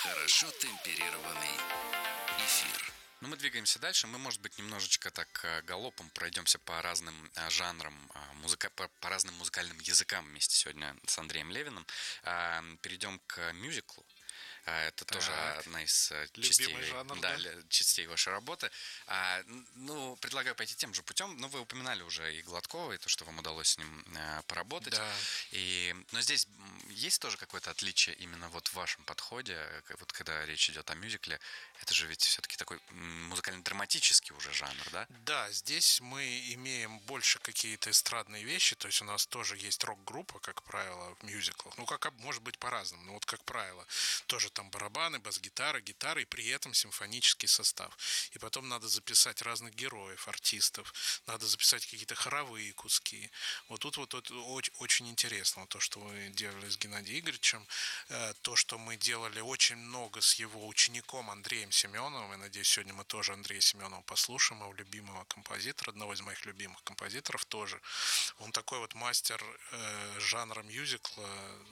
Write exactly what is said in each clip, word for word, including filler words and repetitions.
Хорошо темперированный эфир. Ну, мы двигаемся дальше. Мы, может быть, немножечко так э, галопом пройдемся по разным э, жанрам, э, музыка, по, по разным музыкальным языкам вместе сегодня с Андреем Левиным. Э, перейдем к мюзиклу. Это так. Тоже одна из частей, жанр, да, да? частей вашей работы. А, ну, предлагаю пойти тем же путем. Ну, вы упоминали уже и Гладкова, и то, что вам удалось с ним а, поработать. Да. И, но здесь есть тоже какое-то отличие именно вот в вашем подходе, вот когда речь идет о мюзикле. Это же ведь все-таки такой музыкально-драматический уже жанр, да? Да, здесь мы имеем больше какие-то эстрадные вещи, то есть у нас тоже есть рок-группа, как правило, в мюзиклах. Ну, как может быть по-разному, но вот как правило, тоже там барабаны, бас-гитара, гитара и при этом симфонический состав. И потом надо записать разных героев, артистов, надо записать какие-то хоровые куски. Вот тут вот, вот очень, очень интересно вот то, что мы делали с Геннадием Игоревичем, то, что мы делали очень много с его учеником Андреем Семеновым. Я надеюсь, сегодня мы тоже Андрея Семенова послушаем, его любимого композитора, одного из моих любимых композиторов тоже. Он такой вот мастер э, жанра мюзикла,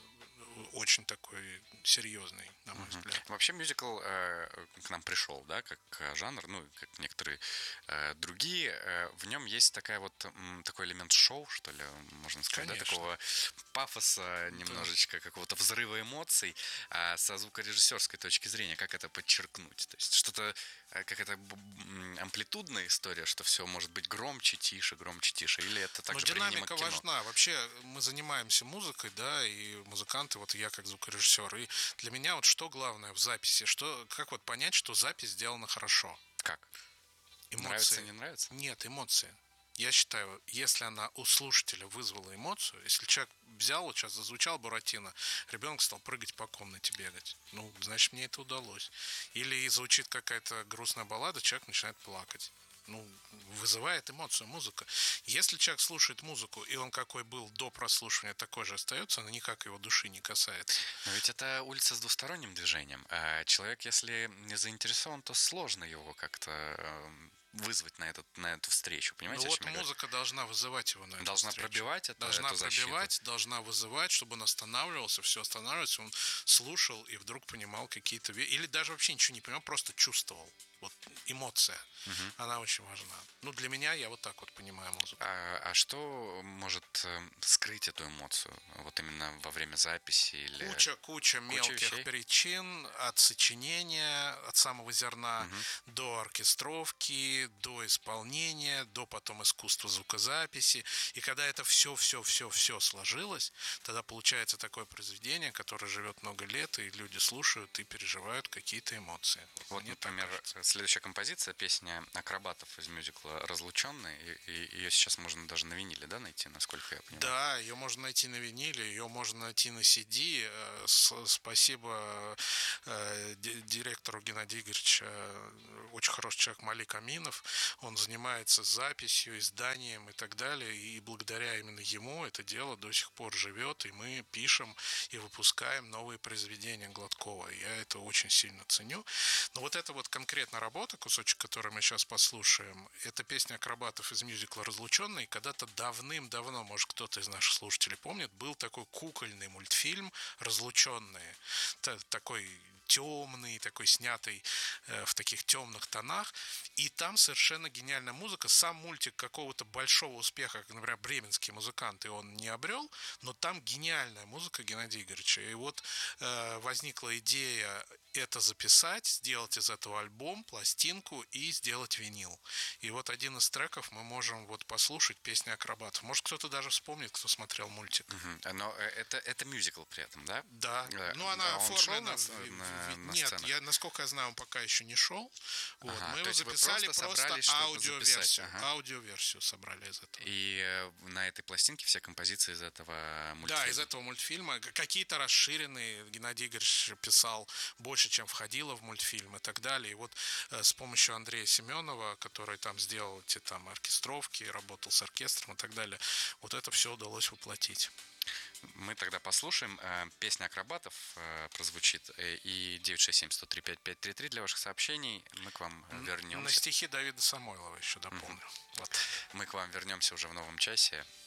очень такой серьезный, на мой uh-huh. взгляд. Вообще мюзикл э, к нам пришел, да, как жанр, ну, как некоторые э, другие. Э, в нем есть такая вот, м, такой элемент шоу, что ли, можно сказать, да, такого пафоса, немножечко какого-то взрыва эмоций. А со звукорежиссерской точки зрения, как это подчеркнуть? То есть что-то, какая-то амплитудная история, что все может быть громче, тише, громче, тише, или это также применимо к кино? Динамика важна. Вообще мы занимаемся музыкой, да, и музыканты, вот я как звукорежиссер, и для меня вот что главное в записи, что, как вот понять, что запись сделана хорошо? Как? Эмоции. Нравится, не нравится? Нет, эмоции. Я считаю, если она у слушателя вызвала эмоцию, если человек взял, вот сейчас зазвучал Буратино, ребенок стал прыгать по комнате, бегать. Ну, значит, мне это удалось. Или звучит какая-то грустная баллада, человек начинает плакать. Ну, вызывает эмоцию музыка. Если человек слушает музыку, и он какой был до прослушивания, такой же остается, она никак его души не касается. Но ведь это улица с двусторонним движением. А человек, если не заинтересован, то сложно его как-то вызвать на, этот, на эту встречу, понимаете? Ну вот музыка должна вызывать его на эту должна встречу. Пробивать это, должна эту пробивать, защиту. Должна вызывать, чтобы он останавливался, все останавливался, он слушал и вдруг понимал какие-то вещи, или даже вообще ничего не понимал, просто чувствовал. Вот эмоция, угу. Она очень важна. Ну, для меня, я вот так вот понимаю музыку. А, а что может скрыть эту эмоцию? Вот именно во время записи? Или... Куча, куча мелких вещей? Причин, от сочинения, от самого зерна, угу. до оркестровки, до исполнения, до потом искусства звукозаписи. И когда это все-все-все-все сложилось, тогда получается такое произведение, которое живет много лет, и люди слушают и переживают какие-то эмоции. Вот, вот например, следующая композиция, песня Акробатов из мюзикла «Разлученные», и, и ее сейчас можно даже на виниле, да, найти, насколько я понимаю? Да, ее можно найти на виниле, ее можно найти на си ди. Спасибо директору Геннадия Игоревича, очень хороший человек Малик Аминов. Он занимается записью, изданием и так далее, и благодаря именно ему это дело до сих пор живет, и мы пишем и выпускаем новые произведения Гладкова. Я это очень сильно ценю. Но вот эта вот конкретно работа, кусочек, который мы сейчас послушаем, это песня Акробатов из мюзикла «Разлученные». Когда-то давным-давно, может, кто-то из наших слушателей помнит, был такой кукольный мультфильм «Разлученные». Такой темный, такой снятый э, в таких темных тонах. И там совершенно гениальная музыка. Сам мультик какого-то большого успеха, как, например, бременские музыканты, он не обрел, но там гениальная музыка Геннадия Игоревича. И вот э, возникла идея это записать, сделать из этого альбом, пластинку и сделать винил. И вот один из треков мы можем вот послушать, песня Акробатов. Может, кто-то даже вспомнит, кто смотрел мультик. Угу. Но это, это мюзикл при этом, да? Да. Э, ну, она оформлена... На, на, на Нет, сценах? я, насколько я знаю, он пока еще не шел. Вот. Ага, мы его записали просто, просто аудиоверсию. Ага. Аудиоверсию собрали из этого. И э, на этой пластинке все композиции из этого мультфильма? Да, из этого мультфильма. Какие-то расширенные. Геннадий Игоревич писал больше, чем входило в мультфильм и так далее. И вот э, с помощью Андрея Семенова, который там сделал эти там оркестровки, работал с оркестром и так далее, вот это все удалось воплотить. Мы тогда послушаем. Песня Акробатов прозвучит. И девять шесть семь сто три пять пять три три для ваших сообщений. Мы к вам вернемся. На стихи Давида Самойлова еще дополню. Mm-hmm. Вот. Мы к вам вернемся уже в новом часе.